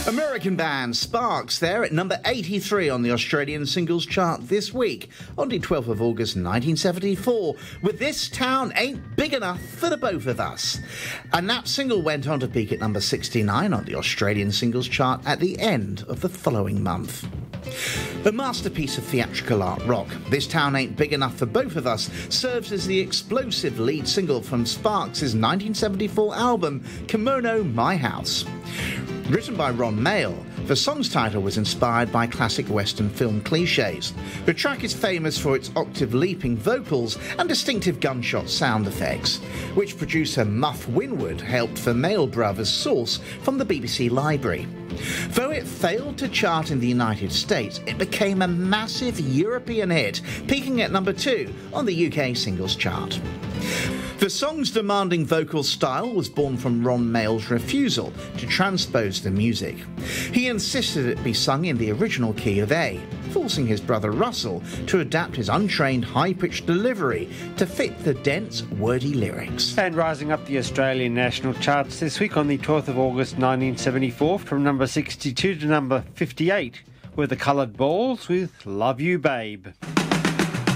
American band Sparks there at number 83 on the Australian singles chart this week, on the 12th of August 1974, with This Town Ain't Big Enough for the Both of Us. And that single went on to peak at number 69 on the Australian singles chart at the end of the following month. A masterpiece of theatrical art rock, This Town Ain't Big Enough for Both of Us serves as the explosive lead single from Sparks' 1974 album Kimono My House. Written by Ron Mael, the song's title was inspired by classic Western film cliches. The track is famous for its octave-leaping vocals and distinctive gunshot sound effects, which producer Muff Winwood helped the Mael brothers source from the BBC library. Though it failed to chart in the United States, it became a massive European hit, peaking at number 2 on the UK singles chart. The song's demanding vocal style was born from Ron Mael's refusal to transpose the music. He insisted it be sung in the original key of A, forcing his brother Russell to adapt his untrained high-pitched delivery to fit the dense, wordy lyrics. And rising up the Australian national charts this week on the 12th of August 1974, from number 62 to number 58, were the Coloured Balls with Love You Babe.